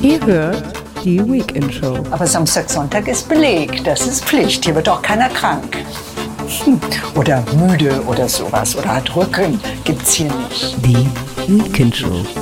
Ihr hört die Weekend Show. Aber Samstag, Sonntag ist Beleg, das ist Pflicht. Hier wird auch keiner krank. Oder müde oder sowas oder hat Rücken, gibt's hier nicht. Die Weekend Show.